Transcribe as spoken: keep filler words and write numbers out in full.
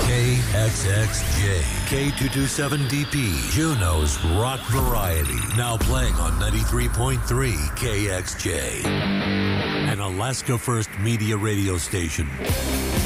K X X J, K two twenty-seven D P, Juneau's rock variety. Now playing on ninety-three point three K X J, an Alaska First Media radio station.